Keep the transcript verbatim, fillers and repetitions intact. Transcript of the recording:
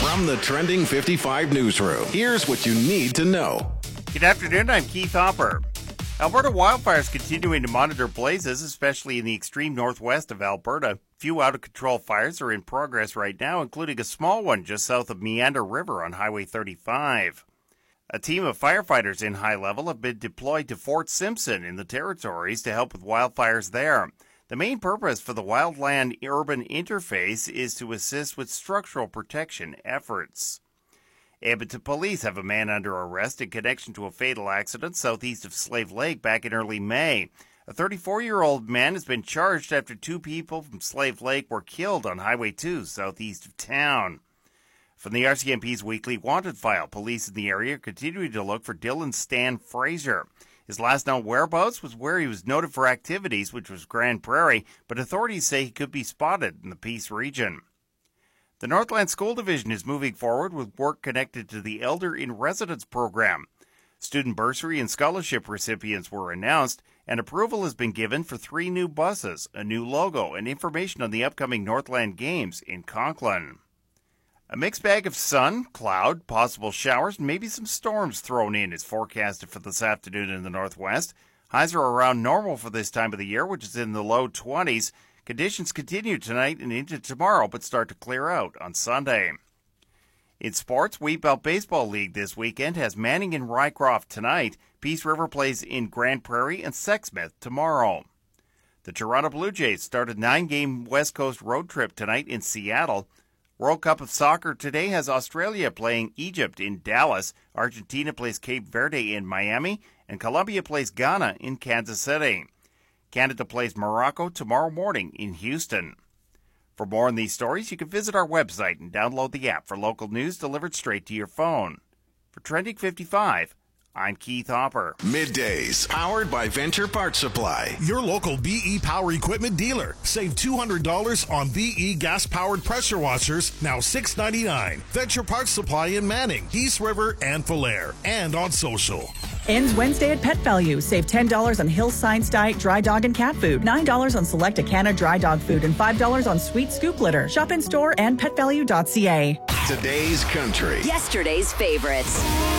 From the Trending fifty-five newsroom, here's what you need to know. Good afternoon, I'm Keith Hopper. Alberta wildfires continuing to monitor blazes, especially in the extreme northwest of Alberta. Few out-of-control fires are in progress right now, including a small one just south of Meander River on Highway thirty-five. A team of firefighters in High Level have been deployed to Fort Simpson in the Territories to help with wildfires there. The main purpose for the wildland-urban interface is to assist with structural protection efforts. Edmonton police have a man under arrest in connection to a fatal accident southeast of Slave Lake back in early May. A thirty-four-year-old man has been charged after two people from Slave Lake were killed on Highway two southeast of town. From the R C M P's weekly wanted file, police in the area are continuing to look for Dylan Stan Fraser. His last known whereabouts was where he was noted for activities, which was Grand Prairie, but authorities say he could be spotted in the Peace region. The Northland School Division is moving forward with work connected to the Elder in Residence program. Student bursary and scholarship recipients were announced, and approval has been given for three new buses, a new logo, and information on the upcoming Northland Games in Conklin. A mixed bag of sun, cloud, possible showers, and maybe some storms thrown in is forecasted for this afternoon in the northwest. Highs are around normal for this time of the year, which is in the low twenties. Conditions continue tonight and into tomorrow, but start to clear out on Sunday. In sports, Wheatbelt Baseball League this weekend has Manning and Rycroft tonight. Peace River plays in Grand Prairie and Sexsmith tomorrow. The Toronto Blue Jays start a nine-game West Coast road trip tonight in Seattle. World Cup of Soccer today has Australia playing Egypt in Dallas, Argentina plays Cape Verde in Miami, and Colombia plays Ghana in Kansas City. Canada plays Morocco tomorrow morning in Houston. For more on these stories, you can visit our website and download the app for local news delivered straight to your phone. For Trending fifty-five, I'm Keith Hopper. Middays, powered by Venture Parts Supply. Your local B E Power Equipment dealer. Save two hundred dollars on B E gas-powered pressure washers, now six ninety-nine. Venture Parts Supply in Manning, East River, and Falher. And on social. Ends Wednesday at Pet Value. Save ten dollars on Hill's Science Diet dry dog and cat food, nine dollars on select Acana dry dog food, and five dollars on Sweet Scoop litter. Shop in store and pet value dot c a. Today's country. Yesterday's favorites.